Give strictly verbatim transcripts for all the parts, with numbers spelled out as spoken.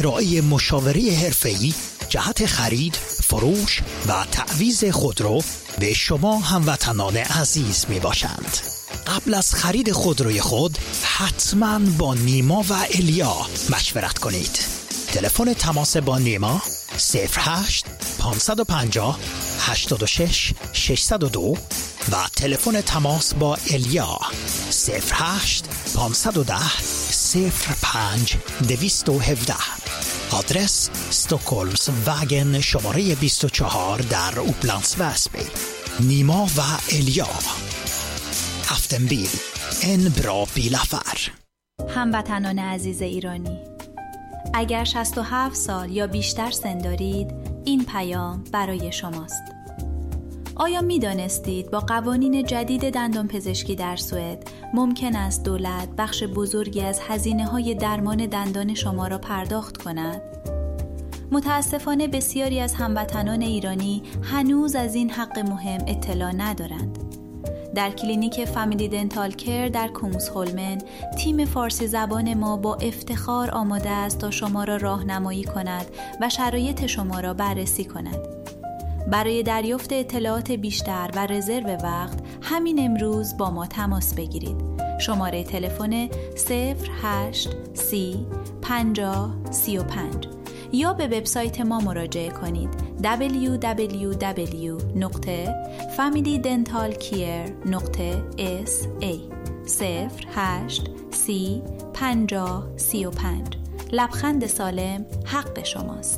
ارائه مشاوره حرفه‌ای جهت خرید، فروش و تعویض خودرو به شما هموطنان عزیز می باشند. قبل از خرید خودروی خود حتما با نیما و الیا مشورت کنید. تلفن تماس با نیما صفر هشت پانصد و پنجاه هشتاد و شش ششصد و دو و تلفن تماس با الیا صفر هشت پانصد و ده صفر پنج دویست و هفده. آدرس استوکولمز واگن شماره بیست و چهار در اوپلندس وسبی. نیما و الیا، افتنبیل، ان برا بیلافر. هموطنان عزیز ایرانی، اگر شصت و هفت سال یا بیشتر سن دارید، این پیام برای شماست. آیا می دانستید با قوانین جدید دندان پزشکی در سوئد ممکن است دولت بخش بزرگی از هزینه‌های درمان دندان شما را پرداخت کند؟ متاسفانه بسیاری از هموطنان ایرانی هنوز از این حق مهم اطلاع ندارند. در کلینیک فامیلی دنتال کیر در کوموسهولمن، تیم فارسی زبان ما با افتخار آماده است تا شما را راهنمایی کند و شرایط شما را بررسی کند. برای دریافت اطلاعات بیشتر و رزرو وقت همین امروز با ما تماس بگیرید. شماره تلفن صفر هشت سی پنجاه سی و پنج یا به وبسایت ما مراجعه کنید دبلیو دبلیو دبلیو دات فامیلی دنتال کیر دات اس ای. صفر هشت سی پنجاه سی و پنج. لبخند سالم حق شماست.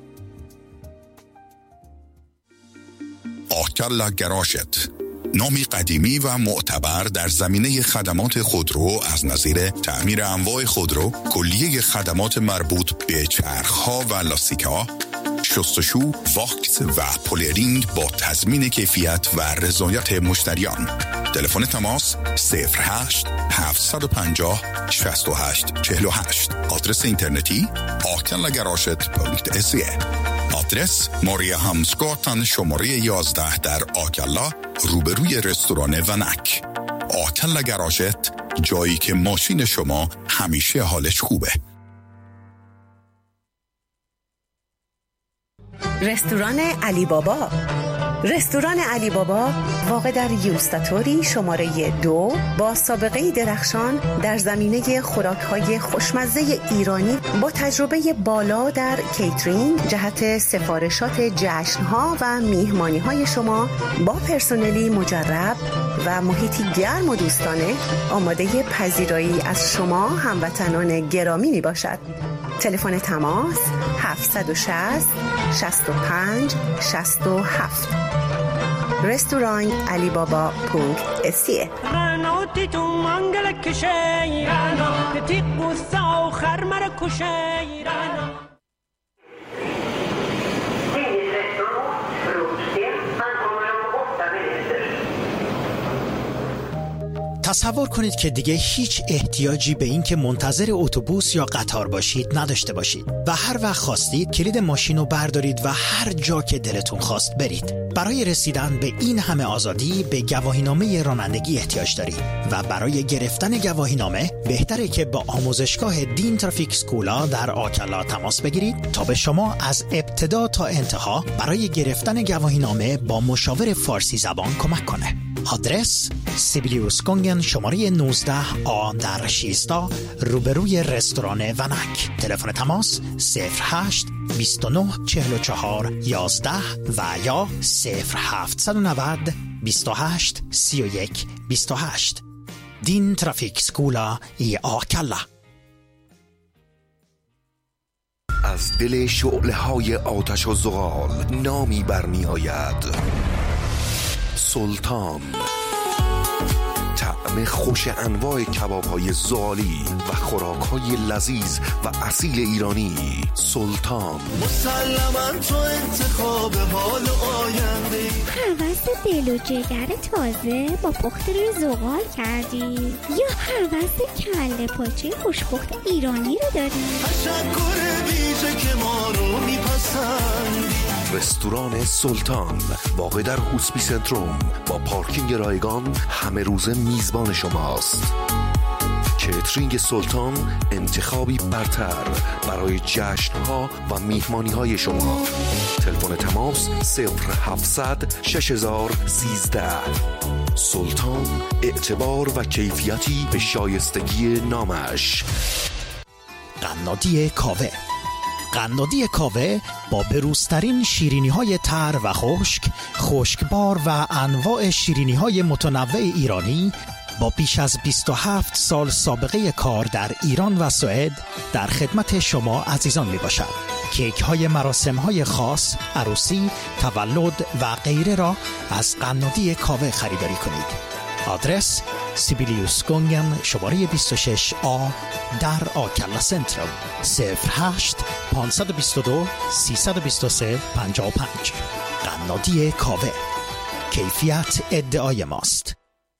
آکلا گراشت، نامی قدیمی و معتبر در زمینه خدمات خودرو از نظیر تعمیر انواع خودرو، کلیه خدمات مربوط به چرخ‌ها و لاستیک‌ها، شستشو، واکس و پولرینگ با تضمین کیفیت و رضایت مشتریان. تلفن تماس صفر هشت هفت پنج صفر شش هشت چهل و هشت. آدرس اینترنتی آکلا گراشت پونکت اس. آدرس ماریا همسگاتن شماره یازده در آکلا، روبروی رستوران ونک. آکلا گراشت، جایی که ماشین شما همیشه حالش خوبه. رستوران علی بابا. رستوران علی بابا واقع در یوستاتوری شماره دو با سابقه درخشان در زمینه خوراک‌های خوشمزه ایرانی با تجربه بالا در کیترینگ جهت سفارشات جشن‌ها و میهمانی‌های شما با پرسنلی مجرب و محیطی گرم و دوستانه آماده پذیرایی از شما هموطنان گرامی می باشد. تلفن تماس هفت شصت شصت و پنج شصت و هفت. رستوران علی بابا پونک اسیه. رنوتی تو منگل کشی رنا تیق بوسا و خرمر کشی رنا. تصور کنید که دیگه هیچ احتیاجی به این که منتظر اتوبوس یا قطار باشید نداشته باشید و هر وقت خواستید کلید ماشین رو بردارید و هر جا که دلتون خواست برید. برای رسیدن به این همه آزادی به گواهینامه رانندگی احتیاج دارید و برای گرفتن گواهینامه بهتره که با آموزشگاه دین ترافیک سکولا در آکلا تماس بگیرید تا به شما از ابتدا تا انتها برای گرفتن گواهینامه با مشاور فارسی زبان کمک کنه. آدرس سیبیلیوس گونگن شماره نوزده آ در شیستا، روبروی رستوران ونک. تلفن تماس صفر هشت بیست و نه چهل و چهار یازده و یا صفر هفت نه نه بیست و هشت سی و یک بیست و هشت. دین ترافیک سکولا ای آکلا. از دل شعله های آتش و زغال نامی برمی آید: سلطان. طعم خوش انواع کباب‌های زغالی و خوراک‌های لذیذ و اصیل ایرانی. سلطان. مسلماً تو انتخاب حال آینده. هوس دل و جگر تازه با پخت روی زغال کردی یا هوس کله پاچه خوشپخت ایرانی رو داری؟ تشکر ویژه که ما رو میپسندی. رستوران سلطان واقع در هوسپی سنتروم با پارکینگ رایگان همه روزه میزبان شماست. کیترینگ سلطان، انتخابی برتر برای جشن‌ها و میهمانی‌های شما. تلفن تماس صفر هفتصد شش هزار و سیزده. سلطان، اعتبار و کیفیتی به شایستگی نامش. قنادی کاوه. قنادی کاوه با بروزترین شیرینی‌های تر و خشک، خشکبار و انواع شیرینی‌های متنوع ایرانی، با بیش از بیست و هفت سال سابقه کار در ایران و سوئد در خدمت شما عزیزان می باشد. کیک های مراسم های خاص، عروسی، تولد و غیره را از قنادی کاوه خریداری کنید. آدرس سیبیلیوس گونگن شماره بیست و شش آ در آکلا سنترال، صفر هشت پانصد و بیست و دو سیصد و بیست و سه پنجاه و پنج. قنادی کاوه، کیفیت ادعای ماست.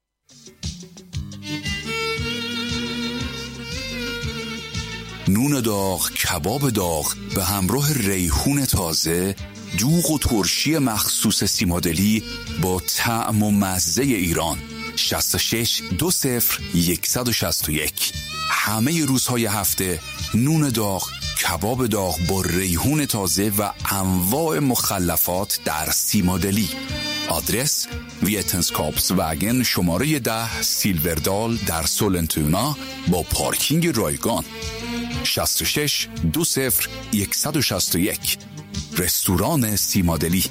نون داغ، کباب داغ به همراه ریحون تازه، دوغ و ترشی مخصوص سیمادلی با طعم و مزه ایران. شصت و شش دو صفر صد و شصت و یک. همه روزهای هفته نون داغ، کباب داغ با ریحون تازه و انواع مخلفات در سیمادلی. آدرس ویتنسکاپس وگن شماره ده سیلوردال در سولنتونا با پارکینگ رایگان. شصت و شش دو صفر صد و شصت و یک. رستوران سیمادلی.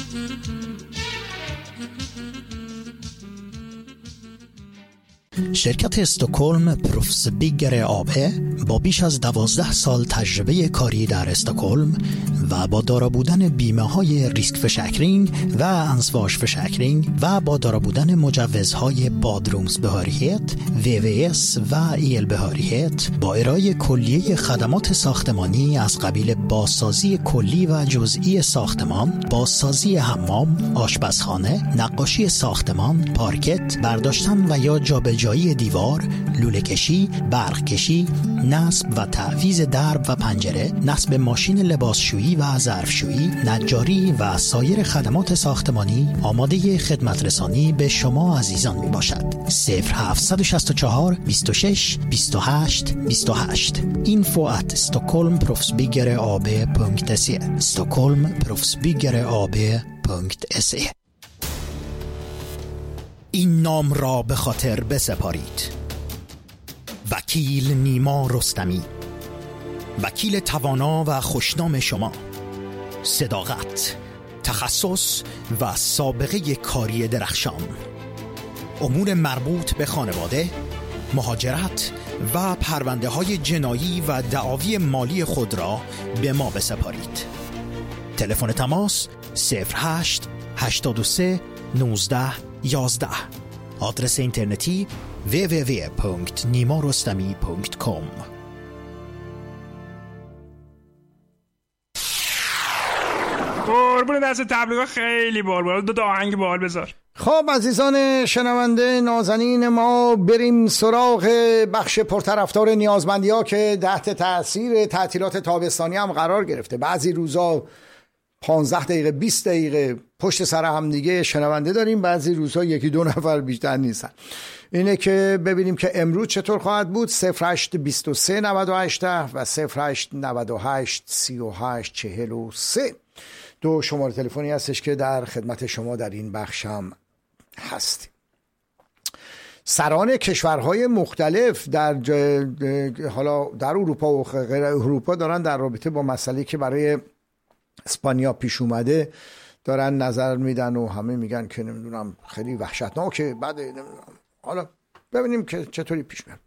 شرکت استکهلم پروفسبیگر آبه با بیش از دوازده سال تجربه کاری در استکهلم و با دارا بودن بیمه های ریسک فشکرینگ و انسواش فشکرینگ و با دارا بودن مجوزهای بادرومز بهاریت، وی وی اس و ایل بهاریت، با ارائه کلیه خدمات ساختمانی از قبیل بازسازی کلی و جزئی ساختمان، بازسازی حمام، آشپزخانه، نقاشی ساختمان، پارکت، برداشتن و یا جابجایی دیوار، لوله کشی، برق کشی، نصب و تعویض درب و پنجره، نصب ماشین لباسشویی و ظرفشویی، نجاری و سایر خدمات ساختمانی آماده خدمت رسانی به شما عزیزان می باشد. صفر هفت شش چهار بیست و شش بیست و هشت بیست و هشت. اینفو ات استکهلم پروفسبیگر آبه پونکت سی استکهلم پروفسبیگر آبه پونکت سی. این نام را به خاطر بسپارید: وکیل نیما رستمی، وکیل توانا و خوشنام شما. صداقت، تخصص و سابقه کاری درخشان. امور مربوط به خانواده، مهاجرت و پرونده های جنایی و دعاوی مالی خود را به ما بسپارید. تلفن تماس صفر هشت هشتاد و سه نوزده یازده. آدرس اینترنتی دبلیو دبلیو دبلیو پونکت نیما رستمی پونکت کام. قربون دست تبلیغات خیلی بال بال. دو تا آهنگ بال بذار. خب عزیزان شنونده نازنین ما، بریم سراغ بخش پرطرفدار نیازمندی‌ها که تحت تاثیر تعطیلات تابستانی هم قرار گرفته. بعضی روزا پانزده دقیقه بیست دقیقه پشت سر هم دیگه شنونده داریم، بعضی روزها یکی دو نفر بیشتر نیستن. اینه که ببینیم که امروز چطور خواهد بود. صفر هشت بیست و سه نود و هشت و صفر هشت نود و هشت سی و هشت چهل و سه دو شماره تلفنی هستش که در خدمت شما در این بخش هم هستیم. سران کشورهای مختلف در حالا در اروپا و غیر اروپا دارن در رابطه با مسئله که برای اسپانیا پیش اومده دارن نظر میدن و همه میگن که نمیدونم خیلی وحشتناکه، بعد نمیدونم. حالا ببینیم که چطوری پیش میره.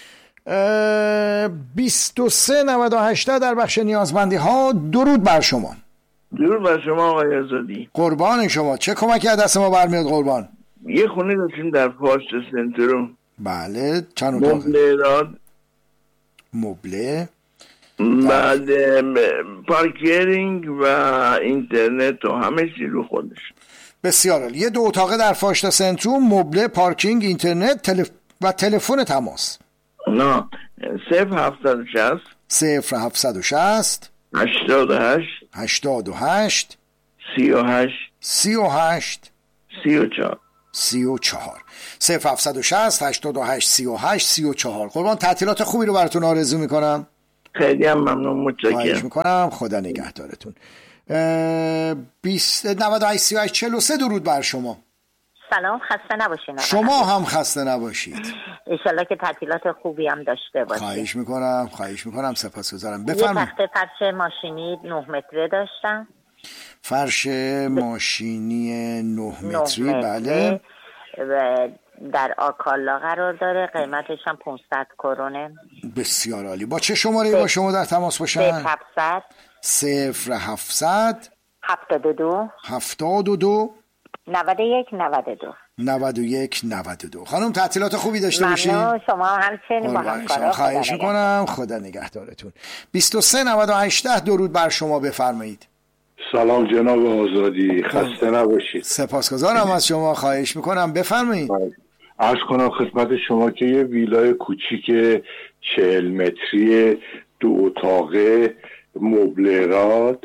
بیست و سه نود و هشت در بخش نیازمندی ها. درود بر شما. درود بر شما آقای آزادی. قربان شما. چه کمکی از دست ما برمیاد قربان؟ یه خونه داشتیم در پاشت سنترو. بله. چند اتاقه؟ مبله داد. مبله. بعد پارکینگ و اینترنت و همه چی رو خودش. بسیار عالی. یه دو اتاقه در فاشتا سنتروم، مبله، پارکینگ، اینترنت تلف... و تلفن تماس. نه صفر هفتصد و شصت صفر هفتصد و شصت هشتاد و هشت هشتاد و هشت سی و هشت سی و هشت سی و چهار سی و چهار. صفر هفتصد و شصت هشتاد و هشت سی و هشت سی و چهار. قربان، تعطیلات خوبی رو براتون آرزو میکنم. خیلی هم ممنون، متشکرم. خواهش میکنم، خدا نگهدارتون. بیست نود و هشت سی و هشت چهل و سه درود بر شما. سلام، خسته نباشین. شما هم خسته نباشید. انشالله که تعطیلات خوبی هم داشته باشید. خواهش میکنم خواهش میکنم سپاسگزارم. بفرمایید. یه تخت فرش ماشینی نه متره داشتم. فرش ماشینی نه متری، بله. و در آکالا قرار داره، قیمتش هم پانصد کرونه. بسیار عالی. با چه شماره با شما در تماس باشن؟ صفر هفتصد صفر هفتصد هفتاد و دو هفتاد و دو نود و یک نود و دو نود و یک نود و دو. خانم تعطیلات خوبی داشته باشید. ممنون، شما همچنین با همکارا. خواهش میکنم، خدا نگهدارتون. بیست و سه نود و هشت درود بر شما، بفرمایید. سلام جناب آزادی، خسته نباشید. سپاسگزارم از شما، خواهش میکنم، بفرمایید. عرض کنم خدمت شما که یه ویلای کوچیک چهل متری دو اتاقه مبلرات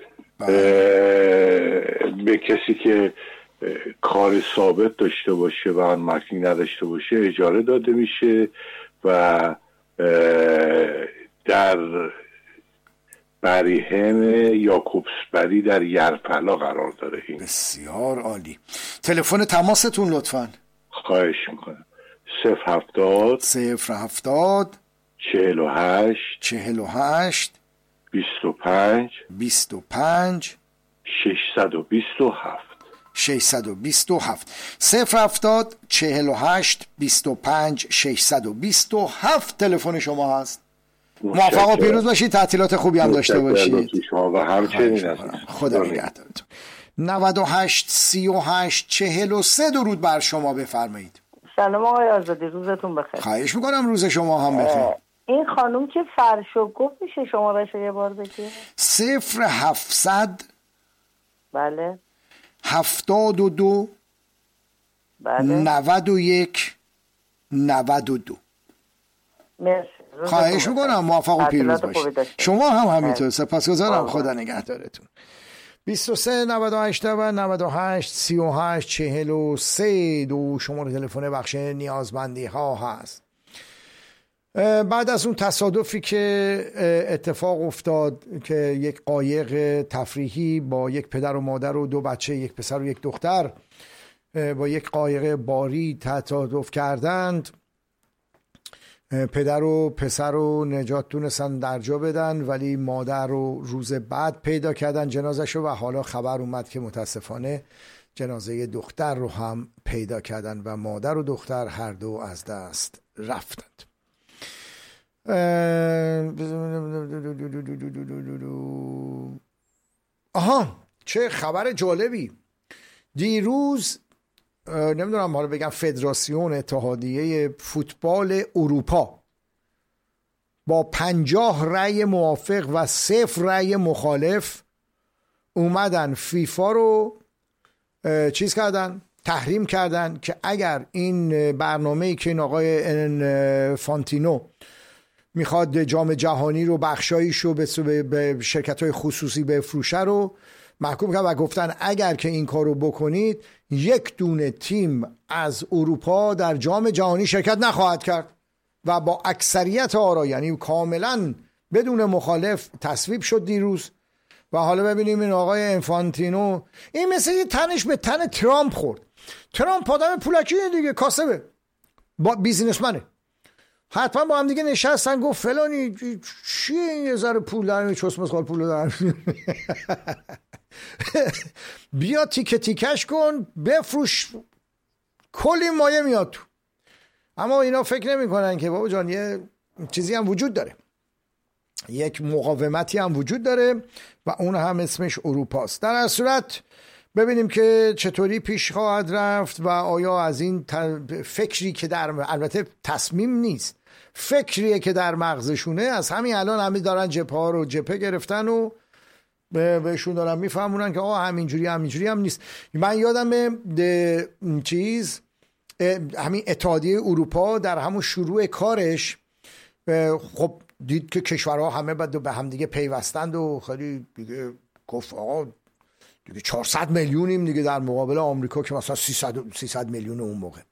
به کسی که کار ثابت داشته باشه و آن مکنی نداشته باشه اجاره داده میشه و در بریهم یاکوبسبری در یرپلا قرار داره. این بسیار عالی. تلفن تماستون لطفاً. خواهش میکنم. صفر هفتاد صفر هفتاد چهل و هشت چهل و هشت بیست و پنج بیست و پنج ششصد و بیست و هفت ششصد و بیست و هفت. صفر هفتاد چهل و هشت بیست و پنج ششصد و بیست و هفت تلفن شما هست. موفق و پیروز باشید، تعطیلات خوبی هم داشته باشید. شما و همچنین. خدا نگهدارتون. نود و هشت سی و هشت چهل و سه درود بر شما، بفرمایید. سلام آقای آزادی، روزتون بخیر. خواهش میکنم، روز شما هم بخیر. این خانوم که فرشو گفت میشه شما بشه یه بار بگید؟ صفر هفتصد بله هفتاد و دو بله نود و یک نود و دو. مرسی. خواهش میکنم، موفق و پیروز باشید. شما هم همینطور. سپاسگزارم، خدا نگهدارتون. بیست و سه نود و هشت نود و هشت سی و هشت چهل و سه دو شماره تلفن بخش نیازمندی ها هست. بعد از اون تصادفی که اتفاق افتاد که یک قایق تفریحی با یک پدر و مادر و دو بچه، یک پسر و یک دختر، با یک قایق باری تصادف کردند، پدر و پسر رو نجات تونستن در جا بدن، ولی مادر رو روز بعد پیدا کردن جنازش رو و حالا خبر اومد که متاسفانه جنازه دختر رو هم پیدا کردن و مادر و دختر هر دو از دست رفتند. آها، چه خبر جالبی. دیروز نمیدونم حالا بگم فدراسیون اتحادیه فوتبال اروپا با پنجاه رأی موافق و صفر رأی مخالف اومدن فیفا رو چیز کردن، تحریم کردن که اگر این برنامه‌ای که این آقای فانتینو میخواد جام جهانی رو بخشایش رو به شرکت‌های خصوصی بفروشه رو محکوم کرد و گفتن اگر که این کار رو بکنید یک دونه تیم از اروپا در جام جهانی شرکت نخواهد کرد و با اکثریت آرا، یعنی کاملا بدون مخالف تصویب شد دیروز. و حالا ببینیم این آقای انفانتینو، این مثل یه تنش به تن ترامپ خورد. ترامپ آدم پولکیه دیگه، کاسبه، با بیزینسمنه، حتما با هم دیگه نشستن گفت فلانی چیه این یه ذره پول دارم چسمسخال پول دارم بیا تیکه تیکش کن بفروش، کلی مایه میاد تو. اما اینا فکر نمی کنن که بابا جان یه چیزی هم وجود داره، یک مقاومتی هم وجود داره و اون هم اسمش اروپاست. در هر صورت ببینیم که چطوری پیش خواهد رفت و آیا از این فکری که در البته تصمیم نیست، فکریه که در مغزشونه، از همین الان همین دارن جبهه ها رو جبهه گرفتن و بهشون دارن میفهمونن که آه همینجوری همینجوری هم نیست. من یادم چیز همین اتحادیه اروپا در همون شروع کارش خب دید که کشورها همه باید به هم دیگه پیوستند و خیلی دیگه گفت آقا دیگه چهارصد میلیونیم دیگه در مقابل آمریکا که مثلا سیصد میلیون اون موقع.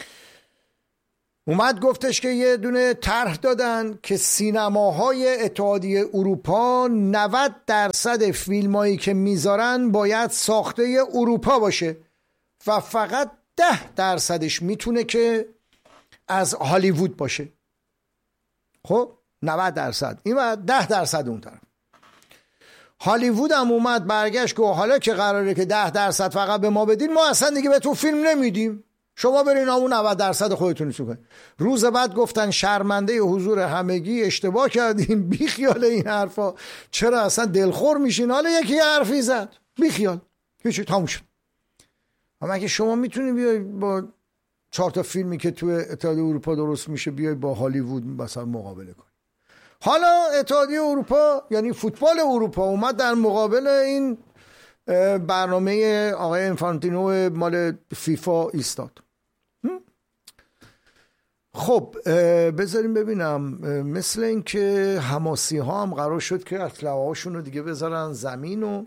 اومد گفتش که یه دونه طرح دادن که سینماهای اتحادیه اروپا نود درصد فیلمایی که میذارن باید ساخته اروپا باشه و فقط ده درصدش میتونه که از هالیوود باشه. خب نود درصد این و ده درصد اون طرف. هالیوود هم اومد برگشت که حالا که قراره که ده درصد فقط به ما بدین، ما اصلا دیگه بهتون فیلم نمیدیم، شما برین همون نود درصد خودتون رو کنید. روز بعد گفتن شرمنده حضور همگی، اشتباه کردین، بی خیال این حرفا، چرا اصلا دلخور میشین؟ حالا یکی حرفی زد، بی خیال، هیچی، تموم شد. اما اگه شما میتونی بیای با چهار تا فیلمی که تو اتحادیه اروپا درست میشه بیای با هالیوود مثلا مقابله کنی. حالا اتحادیه اروپا یعنی فوتبال اروپا اومد در مقابل این برنامه آقای انفانتینو مال فیفا ایستاد. خب بذاریم ببینم، مثل این که حماسی ها هم قرار شد که اسلحه هاشون رو دیگه بذارن زمین و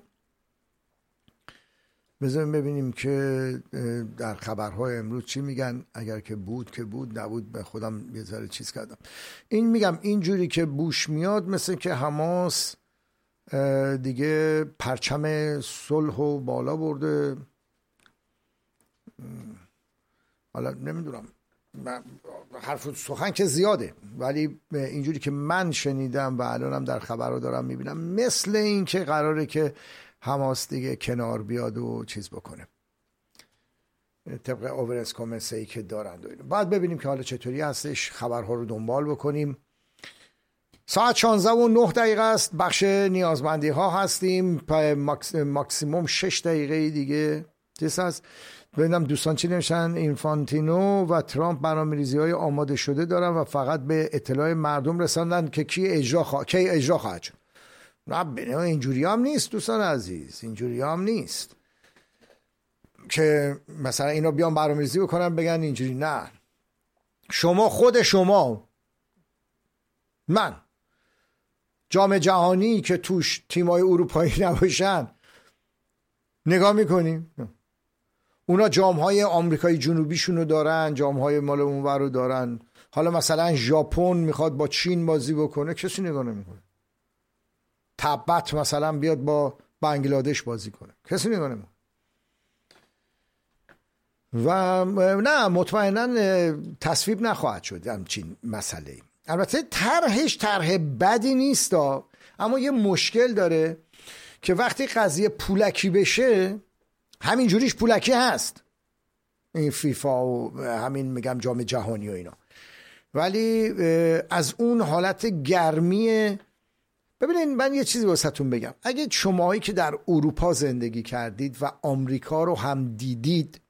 بذاریم ببینیم که در خبرهای امروز چی میگن. اگر که بود که بود، نبود به خودم یه ذره چیز کردم. این میگم اینجوری که بوش میاد مثل که حماس دیگه پرچم صلح و بالا برده. حالا نمیدونم، حرف سخن که زیاده، ولی اینجوری که من شنیدم و الانم در خبر رو دارم میبینم مثل این که قراره که حماس دیگه کنار بیاد و چیز بکنه طبق اوورنسکومنس ای که دارند. بعد ببینیم که حالا چطوری هستش، خبرها رو دنبال بکنیم. ساعت شانزده و نه دقیقه است، بخش نیازمندی ها هستیم. ماکس، ماکسیموم شش دقیقه دیگه چیز هست. ببینم دوستان چی نوشتن. اینفانتینو و ترامپ برنامه‌ریزی های آماده شده دارن و فقط به اطلاع مردم رساندن که کی اجرا خوا... کی اجرا خواهد شد. نه اینجوری هم نیست دوستان عزیز، اینجوری هم نیست که مثلا اینا بیان برنامه‌ریزی بکنن بگن اینجوری. نه، شما خود شما، من، جام جهانی که توش تیمای اروپایی نباشن نگاه میکنیم، اونا جامهای آمریکای جنوبیشون رو دارن، جامهای مال اونور رو دارن. حالا مثلا ژاپن میخواد با چین بازی بکنه، کسی نگاه نمیکنه. تبت مثلا بیاد با بنگلادش بازی کنه، کسی نگاه نمیکنه. و نه، مطمئنا تصویب نخواهد شد همچین مسئله. البته طرحش طرح بدی نیست، اما یه مشکل داره که وقتی قضیه پولکی بشه، همین جوریش پولکی هست این فیفا و همین میگم جام جهانی و اینا، ولی از اون حالت گرمی. ببینید من یه چیزی واسهتون بگم، اگه شماهایی که در اروپا زندگی کردید و آمریکا رو هم دیدید،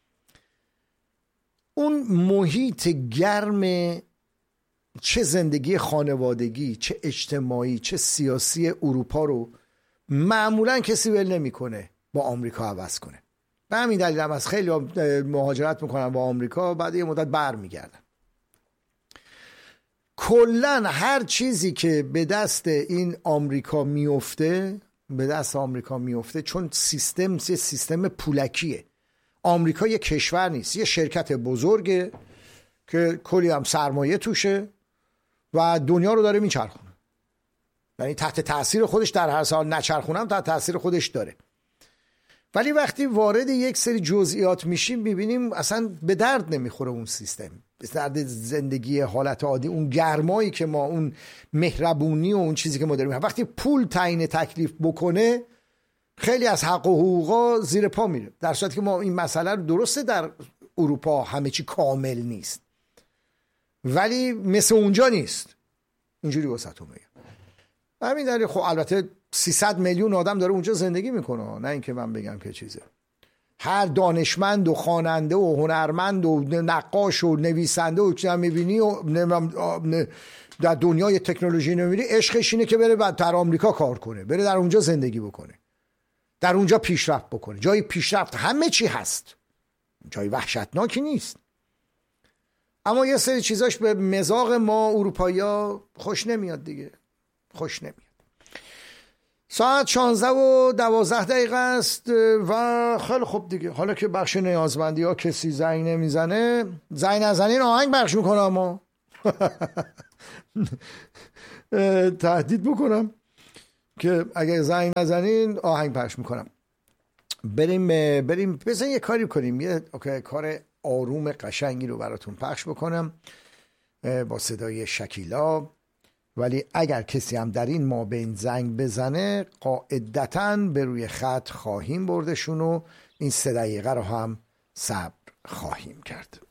اون محیط گرم چه زندگی خانوادگی، چه اجتماعی، چه سیاسی اروپا رو معمولا کسی ول نمیکنه با آمریکا عوض کنه. به همین دلیل هم از خیلی مهاجرت میکنن با آمریکا، بعد یه مدت بر میگردن. کلن هر چیزی که به دست این آمریکا میفته، به دست آمریکا میفته، چون سیستم یه سیستم پولکیه. آمریکا یه کشور نیست، یه شرکت بزرگه که کلی هم سرمایه توشه و دنیا رو داره میچرخونه. یعنی تحت تاثیر خودش، در هر سال نچرخونم تحت تاثیر خودش داره. ولی وقتی وارد یک سری جزئیات میشیم میبینیم اصلا به درد نمیخوره اون سیستم، به درد زندگی حالت عادی، اون گرمایی که ما، اون مهربونی و اون چیزی که ما داریم. وقتی پول تعیین تکلیف بکنه، خیلی از حق و حقوقا زیر پا میره. در صورتی که ما این مسئله رو، درسته در اروپا همه چی کامل نیست، ولی مثل اونجا نیست. اینجوری واسهتون میگم. همین دلیل خب البته سیصد میلیون آدم داره اونجا زندگی میکنه، نه اینکه من بگم که چیزه. هر دانشمند و خواننده و هنرمند و نقاش و نویسنده و چیزا میبینی و در دنیای تکنولوژی نمیبینی، عشقش اینه که بره در آمریکا کار کنه، بره در اونجا زندگی بکنه، در اونجا پیشرفت بکنه. جای پیشرفت همه چی هست، جای وحشتناکی نیست. اما یه سری چیزاش به مذاق ما اروپایی‌ها خوش نمیاد دیگه، خوش نمیاد. ساعت شانزده و دوازده دقیقه است و خیلی خوب دیگه. حالا که بخش نیازمندی ها کسی زنگ نمیزنه، زنگ نزنین آهنگ بخش میکنم و تهدید بکنم که اگه زنگ نزنین آهنگ پخش میکنم. بریم بریم بزن یه کاری کنیم، یه اوکی کار آروم قشنگی رو براتون پخش بکنم با صدای شکیلا، ولی اگر کسی هم در این مابین زنگ بزنه قاعدتاً به روی خط خواهیم بردشون و این سه دقیقه رو هم صبر خواهیم کرد.